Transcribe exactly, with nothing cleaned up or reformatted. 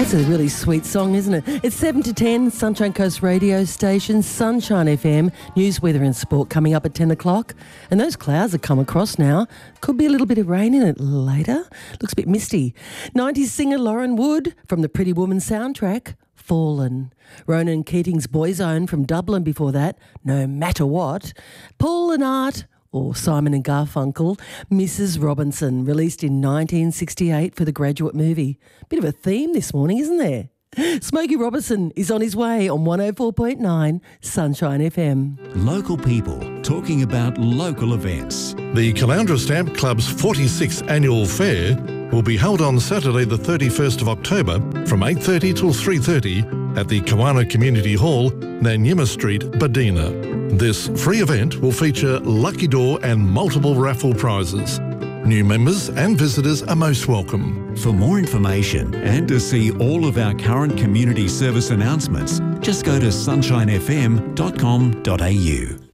It's a really sweet song, isn't it? It's seven to ten, Sunshine Coast radio station, Sunshine F M, news, weather and sport coming up at ten o'clock. And those clouds have come across now. Could be a little bit of rain in it later. Looks a bit misty. nineties singer Lauren Wood from the Pretty Woman soundtrack, Fallen. Ronan Keating's Boyzone from Dublin before that, No Matter What. Paul and Art, or Simon and Garfunkel, Missus Robinson, released in nineteen sixty-eight for the Graduate movie. Bit of a theme this morning, isn't there? Smokey Robinson is on his way on one oh four point nine Sunshine F M. Local people talking about local events. The Caloundra Stamp Club's forty-sixth Annual Fair will be held on Saturday the thirty-first of October from eight thirty till three thirty at the Kawana Community Hall, Nanyima Street, Badina. This free event will feature lucky draw and multiple raffle prizes. New members and visitors are most welcome. For more information and to see all of our current community service announcements, just go to sunshine f m dot com dot a u.